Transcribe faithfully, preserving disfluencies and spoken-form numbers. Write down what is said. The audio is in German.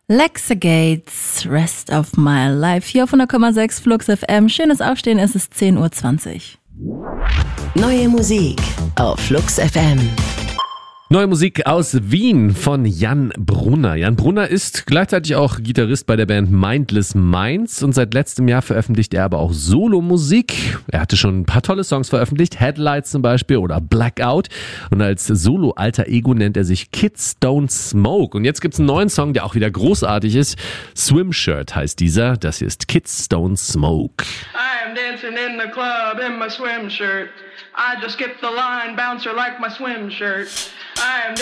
Lexagates, Rest of My Life, hier auf hundert Komma sechs Flux F M. Schönes Aufstehen, es ist zehn Uhr zwanzig. Neue Musik auf Flux F M. Neue Musik aus Wien von Jan Brunner. Jan Brunner ist gleichzeitig auch Gitarrist bei der Band Mindless Minds und seit letztem Jahr veröffentlicht er aber auch Solo-Musik. Er hatte schon ein paar tolle Songs veröffentlicht, Headlights zum Beispiel oder Blackout. Und als Solo-Alter Ego nennt er sich Kids Don't Smoke. Und jetzt gibt's einen neuen Song, der auch wieder großartig ist. Swimshirt heißt dieser. Das hier ist Kids Don't Smoke. I am dancing in the club in my swim shirt. I just skipped the line, bouncer like my swim shirt. I am